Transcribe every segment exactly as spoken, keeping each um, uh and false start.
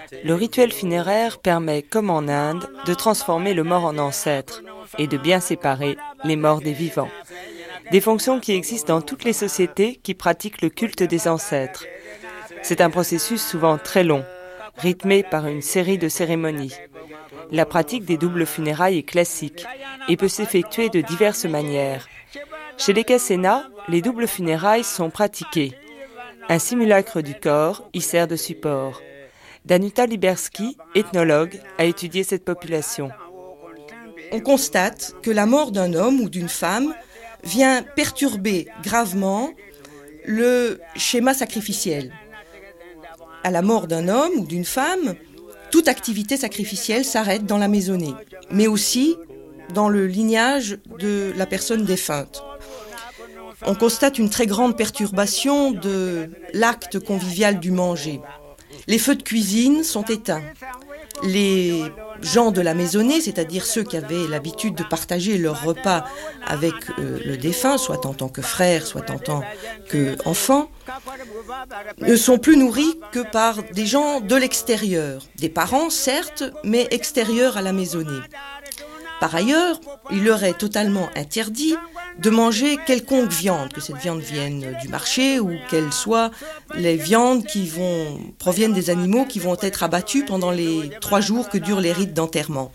Le rituel funéraire permet, comme en Inde, de transformer le mort en ancêtre et de bien séparer les morts des vivants. Des fonctions qui existent dans toutes les sociétés qui pratiquent le culte des ancêtres. C'est un processus souvent très long, rythmé par une série de cérémonies. La pratique des doubles funérailles est classique et peut s'effectuer de diverses manières. Chez les Kassénas, les doubles funérailles sont pratiquées. Un simulacre du corps y sert de support. Danuta Liberski, ethnologue, a étudié cette population. On constate que la mort d'un homme ou d'une femme vient perturber gravement le schéma sacrificiel. À la mort d'un homme ou d'une femme, toute activité sacrificielle s'arrête dans la maisonnée, mais aussi dans le lignage de la personne défunte. On constate une très grande perturbation de l'acte convivial du manger. Les feux de cuisine sont éteints. Les gens de la maisonnée, c'est-à-dire ceux qui avaient l'habitude de partager leur repas avec euh, le défunt, soit en tant que frère, soit en tant qu'enfant, ne sont plus nourris que par des gens de l'extérieur. Des parents, certes, mais extérieurs à la maisonnée. Par ailleurs, il leur est totalement interdit de manger quelconque viande, que cette viande vienne du marché ou qu'elle soit les viandes qui vont, proviennent des animaux qui vont être abattus pendant les trois jours que durent les rites d'enterrement.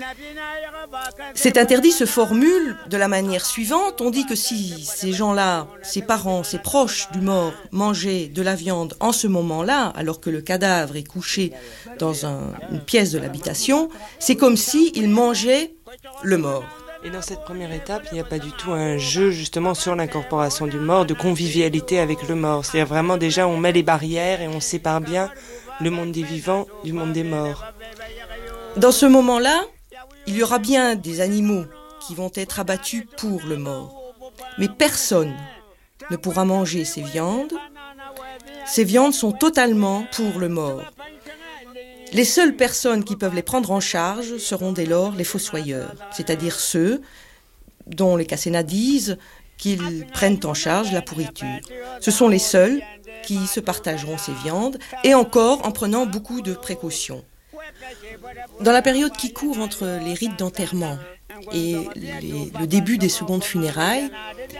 Cet interdit se formule de la manière suivante. On dit que si ces gens-là, ces parents, ces proches du mort mangeaient de la viande en ce moment-là, alors que le cadavre est couché dans un, une pièce de l'habitation, c'est comme s'ils mangeaient le mort. Et dans cette première étape, il n'y a pas du tout un jeu justement sur l'incorporation du mort, de convivialité avec le mort. C'est-à-dire vraiment déjà on met les barrières et on sépare bien le monde des vivants du monde des morts. Dans ce moment-là, il y aura bien des animaux qui vont être abattus pour le mort. Mais personne ne pourra manger ces viandes. Ces viandes sont totalement pour le mort. Les seules personnes qui peuvent les prendre en charge seront dès lors les fossoyeurs, c'est-à-dire ceux dont les Kassénas disent qu'ils prennent en charge la pourriture. Ce sont les seuls qui se partageront ces viandes, et encore en prenant beaucoup de précautions. Dans la période qui court entre les rites d'enterrement et les, le début des secondes funérailles,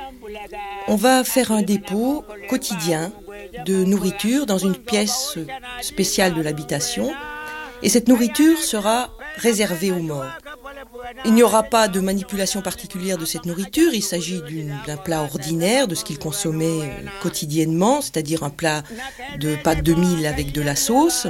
on va faire un dépôt quotidien de nourriture dans une pièce spéciale de l'habitation, et cette nourriture sera réservée aux morts. Il n'y aura pas de manipulation particulière de cette nourriture, il s'agit d'une, d'un plat ordinaire, de ce qu'ils consommaient quotidiennement, c'est-à-dire un plat de pâte de mil avec de la sauce.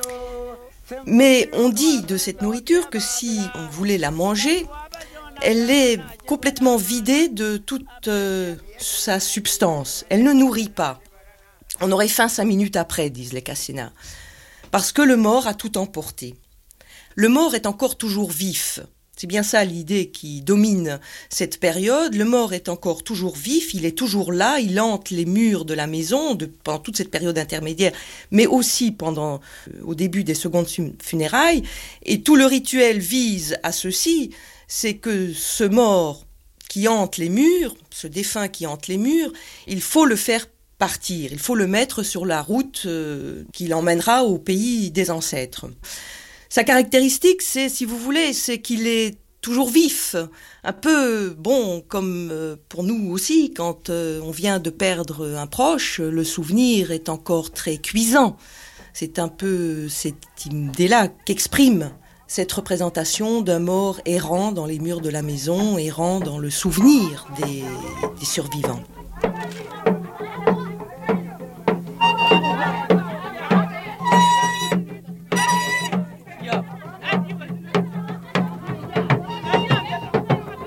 Mais on dit de cette nourriture que si on voulait la manger, elle est complètement vidée de toute euh, sa substance. Elle ne nourrit pas. On aurait faim cinq minutes après, disent les Kassénas, parce que le mort a tout emporté. Le mort est encore toujours vif. C'est bien ça l'idée qui domine cette période. Le mort est encore toujours vif, il est toujours là, il hante les murs de la maison de, pendant toute cette période intermédiaire, mais aussi pendant, euh, au début des secondes funérailles. Et tout le rituel vise à ceci, c'est que ce mort qui hante les murs, ce défunt qui hante les murs, il faut le faire partir, il faut le mettre sur la route euh, qui l'emmènera au pays des ancêtres. Sa caractéristique, c'est, si vous voulez, c'est qu'il est toujours vif, un peu, bon, comme euh, pour nous aussi, quand euh, on vient de perdre un proche, le souvenir est encore très cuisant. C'est un peu cette idée-là qu'exprime cette représentation d'un mort errant dans les murs de la maison, errant dans le souvenir des, des survivants.